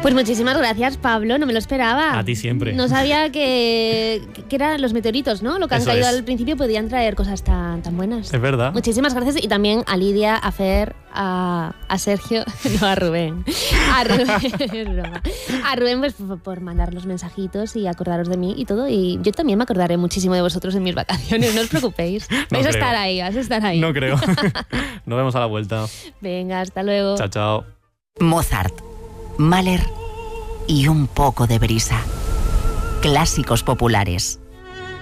Pues muchísimas gracias, Pablo, no me lo esperaba. A ti siempre. No sabía que eran los meteoritos, ¿no? Lo que han Eso caído es. al principio podían traer cosas tan buenas. Es verdad. Muchísimas gracias y también a Lidia, a Fer, a Sergio, no, a Rubén. A Rubén, es broma. A Rubén, pues por mandar los mensajitos y acordaros de mí y todo. Y yo también me acordaré muchísimo de vosotros en mis vacaciones, no os preocupéis. Vais a estar ahí, vas a estar ahí. No creo. Nos vemos a la vuelta. Venga, hasta luego. Chao, chao. Mozart, Mahler y un poco de brisa. Clásicos populares.